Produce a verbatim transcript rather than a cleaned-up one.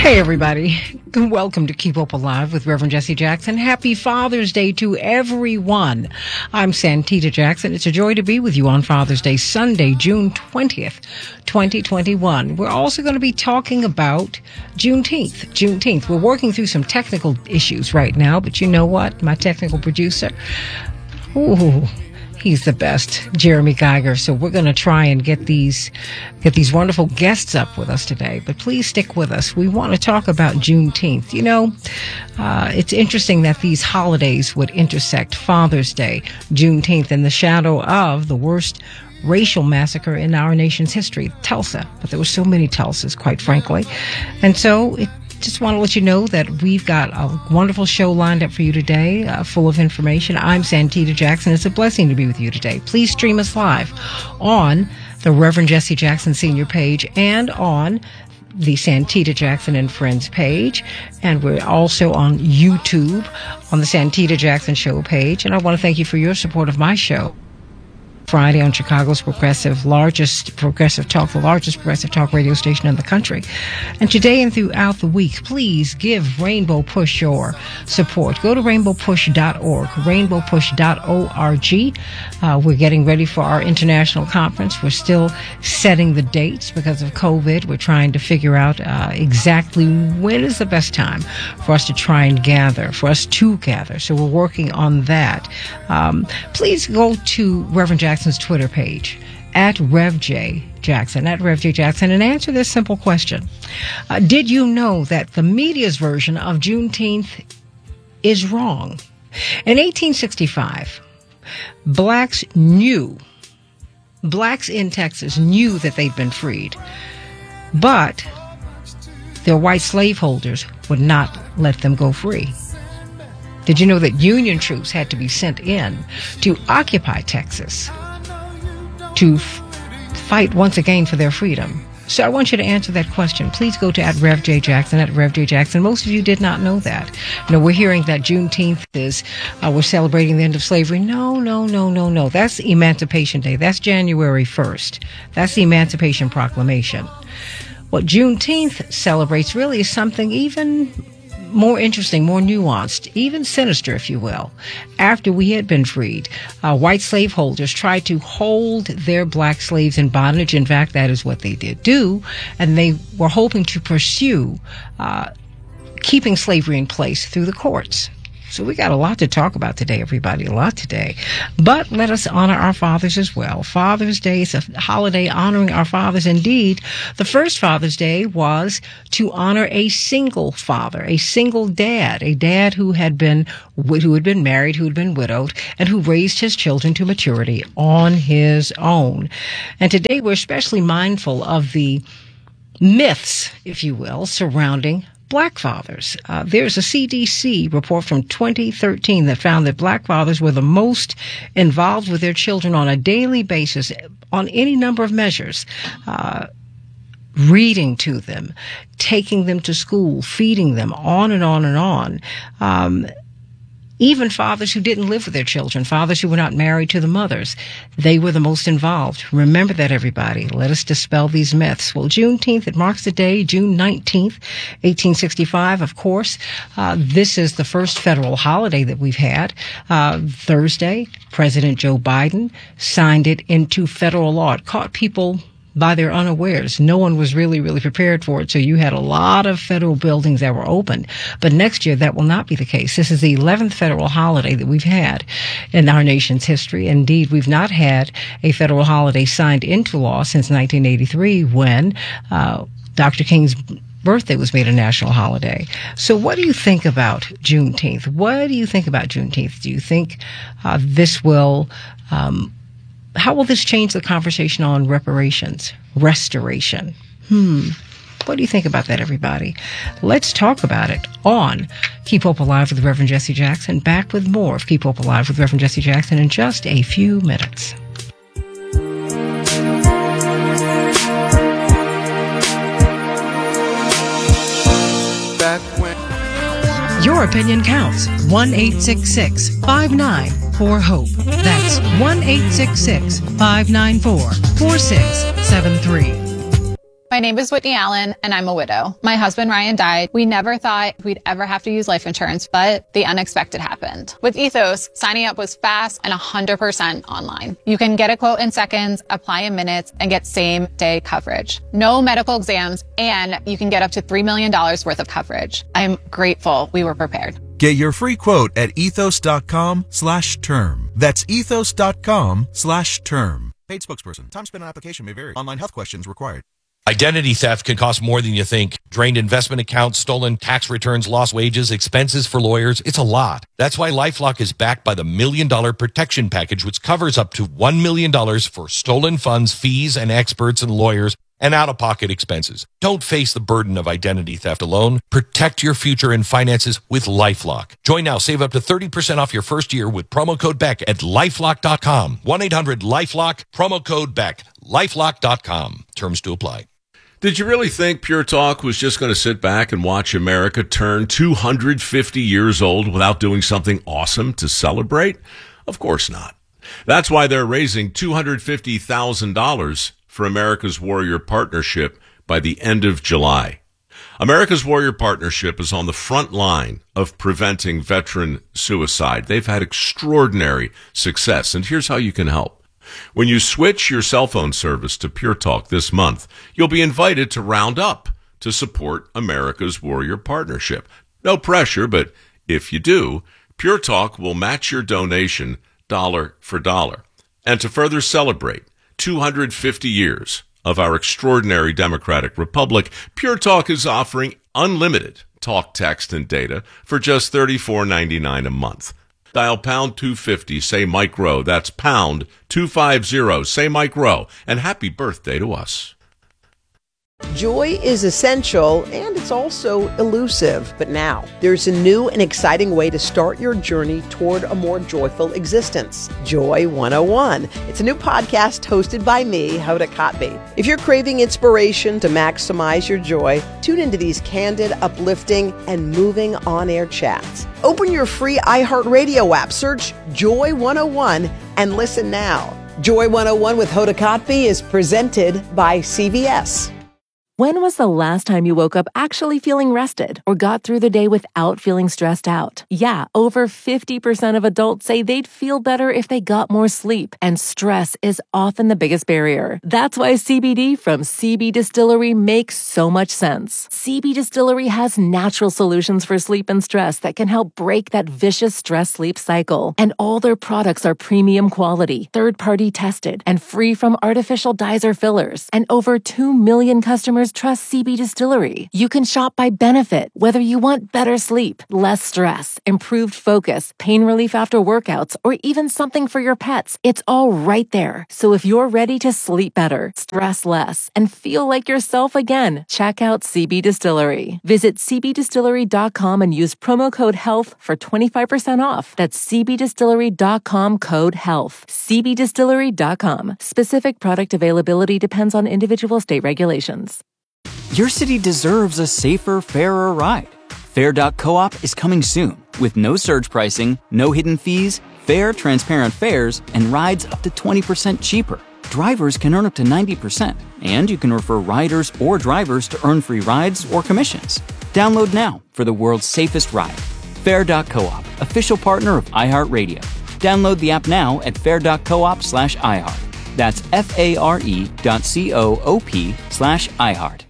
Hey, everybody. Welcome to Keep Hope Alive with Reverend Jesse Jackson. Happy Father's Day to everyone. I'm Santita Jackson. It's a joy to be with you on Father's Day, Sunday, June twentieth, twenty twenty-one. We're also going to be talking about Juneteenth. Juneteenth. We're working through some technical issues right now, but you know what? My technical producer, ooh, he's the best, Jeremy Geiger. So we're going to try and get these get these wonderful guests up with us today. But please stick with us. We want to talk about Juneteenth. You know, uh, it's interesting that these holidays would intersect Father's Day, Juneteenth, in the shadow of the worst racial massacre in our nation's history, Tulsa. But there were so many Tulsas, quite frankly. And so it just want to let you know that we've got a wonderful show lined up for you today, uh, full of information. I'm Santita Jackson. It's a blessing to be with you today. Please stream us live on the Reverend Jesse Jackson Senior page and on the Santita Jackson and Friends page. And we're also on YouTube on the Santita Jackson Show page. And I want to thank you for your support of my show. Friday on Chicago's progressive, largest progressive talk, the largest progressive talk radio station in the country. And today and throughout the week, please give Rainbow Push your support. Go to rainbow push dot org, rainbow push dot org. Uh, we're getting ready for our international conference. We're still setting the dates because of COVID. We're trying to figure out uh, exactly when is the best time for us to try and gather, for us to gather. So we're working on that. Um, please go to Reverend Jackson Jackson's Twitter page, at Rev J Jackson, at Rev J Jackson, and answer this simple question. Uh, did you know that the media's version of Juneteenth is wrong? In eighteen sixty-five, blacks knew, blacks in Texas knew that they'd been freed, but their white slaveholders would not let them go free. Did you know that Union troops had to be sent in to occupy Texas to f- fight once again for their freedom? So I want you to answer that question. Please go to at Rev J Jackson, at Rev J Jackson. Most of you did not know that. You know, we're hearing that Juneteenth is, uh, we're celebrating the end of slavery. No, no, no, no, no. That's Emancipation Day. That's January first. That's the Emancipation Proclamation. What Juneteenth celebrates really is something even more interesting, more nuanced, even sinister, if you will. After we had been freed, uh, white slaveholders tried to hold their black slaves in bondage. In fact, that is what they did do. And they were hoping to pursue uh, keeping slavery in place through the courts. So we got a lot to talk about today, everybody, a lot today. But let us honor our fathers as well. Father's Day is a holiday honoring our fathers. Indeed, the first Father's Day was to honor a single father, a single dad, a dad who had been who had been married, who had been widowed, and who raised his children to maturity on his own. And today we're especially mindful of the myths, if you will, surrounding black fathers. Uh, there's a C D C report from twenty thirteen that found that black fathers were the most involved with their children on a daily basis on any number of measures. Uh, reading to them, taking them to school, feeding them, on and on and on. Um, Even fathers who didn't live with their children, fathers who were not married to the mothers, they were the most involved. Remember that, everybody. Let us dispel these myths. Well, Juneteenth, it marks the day, June nineteenth, eighteen sixty-five, of course. Uh, this is the first federal holiday that we've had. Uh, Thursday, President Joe Biden signed it into federal law. It caught people by their unawares. No one was really, really prepared for it. So you had a lot of federal buildings that were open. But next year, that will not be the case. This is the eleventh federal holiday that we've had in our nation's history. Indeed, we've not had a federal holiday signed into law since nineteen eighty-three, when uh, Doctor King's birthday was made a national holiday. So what do you think about Juneteenth? What do you think about Juneteenth? Do you think uh, this will um How will this change the conversation on reparations, restoration? Hmm. What do you think about that, everybody? Let's talk about it on Keep Hope Alive with Reverend Jesse Jackson. Back with more of Keep Hope Alive with Reverend Jesse Jackson in just a few minutes. Back when your opinion counts. one eight six six, five nine four, HOPE. That's one eight six six, five nine four, four six seven three. My name is Whitney Allen, and I'm a widow. My husband, Ryan, died. We never thought we'd ever have to use life insurance, but the unexpected happened. With Ethos, signing up was fast and one hundred percent online. You can get a quote in seconds, apply in minutes, and get same-day coverage. No medical exams, and you can get up to three million dollars worth of coverage. I'm grateful we were prepared. Get your free quote at ethos.com slash term. That's ethos.com slash term. Paid spokesperson. Time spent on application may vary. Online health questions required. Identity theft can cost more than you think. Drained investment accounts, stolen tax returns, lost wages, expenses for lawyers. It's a lot. That's why LifeLock is backed by the Million Dollar Protection Package, which covers up to one million dollars for stolen funds, fees, and experts and lawyers, and out-of-pocket expenses. Don't face the burden of identity theft alone. Protect your future and finances with LifeLock. Join now. Save up to thirty percent off your first year with promo code Beck at lifelock dot com. one eight hundred lifelock, promo code Beck, lifelock dot com. Terms to apply. Did you really think Pure Talk was just going to sit back and watch America turn two hundred fifty years old without doing something awesome to celebrate? Of course not. That's why they're raising two hundred fifty thousand dollars for America's Warrior Partnership by the end of July. America's Warrior Partnership is on the front line of preventing veteran suicide. They've had extraordinary success, and here's how you can help. When you switch your cell phone service to Pure Talk this month, you'll be invited to round up to support America's Warrior Partnership. No pressure, but if you do, Pure Talk will match your donation dollar for dollar. And to further celebrate two hundred fifty years of our extraordinary democratic republic, Pure Talk is offering unlimited talk, text, and data for just thirty-four ninety-nine a month. Dial pound two fifty, say Mike Rowe. That's pound two fifty, say Mike Rowe. And happy birthday to us. Joy is essential, and it's also elusive. But now, there's a new and exciting way to start your journey toward a more joyful existence. Joy one oh one. It's a new podcast hosted by me, Hoda Kotb. If you're craving inspiration to maximize your joy, tune into these candid, uplifting, and moving on-air chats. Open your free iHeartRadio app, search Joy one oh one, and listen now. Joy one oh one with Hoda Kotb is presented by C V S. When was the last time you woke up actually feeling rested or got through the day without feeling stressed out? Yeah, over fifty percent of adults say they'd feel better if they got more sleep, and stress is often the biggest barrier. That's why C B D from C B Distillery makes so much sense. C B Distillery has natural solutions for sleep and stress that can help break that vicious stress-sleep cycle. And all their products are premium quality, third-party tested, and free from artificial dyes or fillers. And over two million customers trust C B Distillery. You can shop by benefit, whether you want better sleep, less stress, improved focus, pain relief after workouts, or even something for your pets. It's all right there. So if you're ready to sleep better, stress less, and feel like yourself again, check out C B Distillery. Visit c b distillery dot com and use promo code HEALTH for twenty-five percent off. That's c b distillery dot com code HEALTH. c b distillery dot com. Specific product availability depends on individual state regulations. Your city deserves a safer, fairer ride. Fair dot coop is coming soon with no surge pricing, no hidden fees, fair, transparent fares, and rides up to twenty percent cheaper. Drivers can earn up to ninety percent, and you can refer riders or drivers to earn free rides or commissions. Download now for the world's safest ride. Fair dot coop, official partner of iHeartRadio. Download the app now at fair dot coop slash iHeart. That's F A R E dot C O O P slash iHeart.